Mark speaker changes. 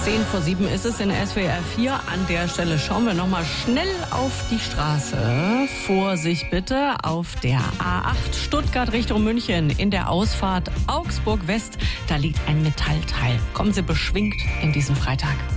Speaker 1: 10 vor 7 ist es in SWR 4. An der Stelle schauen wir noch mal schnell auf die Straße. Vorsicht bitte auf der A8 Stuttgart Richtung München in der Ausfahrt Augsburg West. Da liegt ein Metallteil. Kommen Sie beschwingt in diesen Freitag.